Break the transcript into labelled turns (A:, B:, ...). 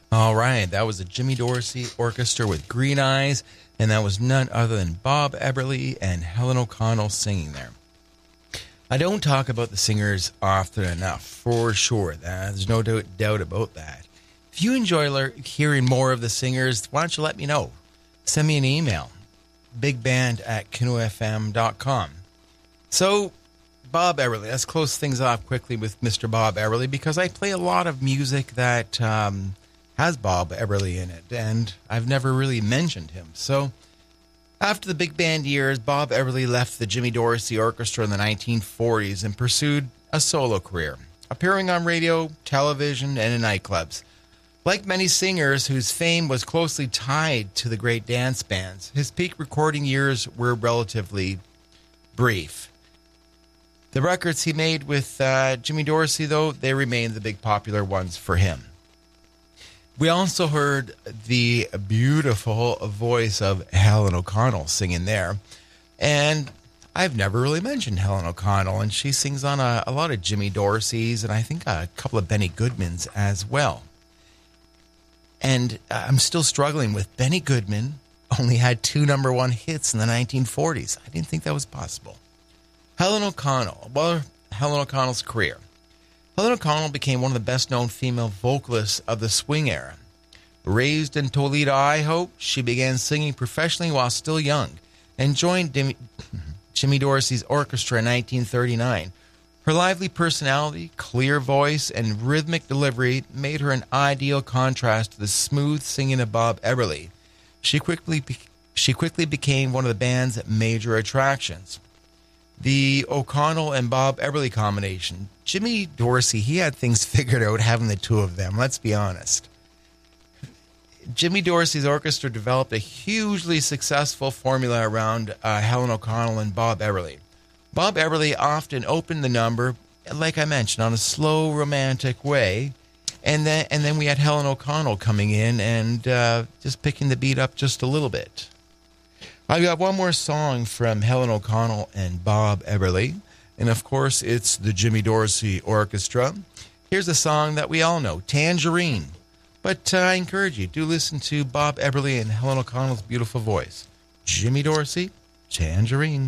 A: All right, that was the Jimmy Dorsey Orchestra with Green Eyes, and that was none other than Bob Eberly and Helen O'Connell singing there. I don't talk about the singers often enough, for sure. There's no doubt about that. If you enjoy hearing more of the singers, why don't you let me know? Send me an email, bigband@canoefm.com. So, Bob Eberly, let's close things off quickly with Mr. Bob Eberly, because I play a lot of music that has Bob Eberly in it, and I've never really mentioned him. So, after the big band years, Bob Eberly left the Jimmy Dorsey Orchestra in the 1940s and pursued a solo career, appearing on radio, television, and in nightclubs. Like many singers whose fame was closely tied to the great dance bands, his peak recording years were relatively brief. The records he made with Jimmy Dorsey, though, they remain the big popular ones for him. We also heard the beautiful voice of Helen O'Connell singing there. And I've never really mentioned Helen O'Connell, and she sings on a lot of Jimmy Dorsey's and I think a couple of Benny Goodman's as well. And I'm still struggling with Benny Goodman only had 2 number 1 hits in the 1940s. I didn't think that was possible. Helen O'Connell. Well, Helen O'Connell's career. Helen O'Connell became one of the best-known female vocalists of the swing era. Raised in Toledo, Idaho, she began singing professionally while still young and joined Jimmy Dorsey's orchestra in 1939. Her lively personality, clear voice, and rhythmic delivery made her an ideal contrast to the smooth singing of Bob Eberly. She quickly became one of the band's major attractions. The O'Connell and Bob Eberly combination. Jimmy Dorsey, he had things figured out having the two of them, let's be honest. Jimmy Dorsey's orchestra developed a hugely successful formula around Helen O'Connell and Bob Eberly. Bob Eberly often opened the number, like I mentioned, on a slow, romantic way, and then we had Helen O'Connell coming in and just picking the beat up just a little bit. I've got one more song from Helen O'Connell and Bob Eberly, and of course it's the Jimmy Dorsey Orchestra. Here's a song that we all know, Tangerine. But I encourage you, do listen to Bob Eberly and Helen O'Connell's beautiful voice. Jimmy Dorsey, Tangerine.